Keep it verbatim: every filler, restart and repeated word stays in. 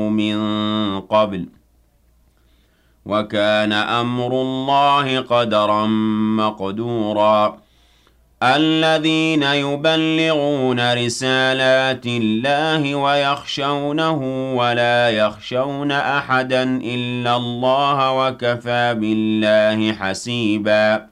مِن قَبْلُ ۚ وَكَانَ أَمْرُ اللَّهِ قَدَرًا مَّقْدُورًا الَّذِينَ يُبَلِّغُونَ رِسَالَاتِ اللَّهِ وَيَخْشَوْنَهُ وَلَا يَخْشَوْنَ أَحَدًا إِلَّا اللَّهَ ۚ وَكَفَىٰ بِاللَّهِ حَسِيبًا